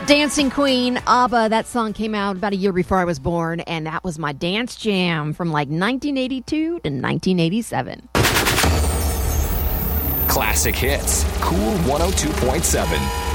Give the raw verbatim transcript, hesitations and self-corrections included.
Dancing Queen, ABBA. That song came out about a year before I was born, and that was my dance jam from like nineteen eighty-two to nineteen eighty-seven. Classic hits. Cool one oh two point seven.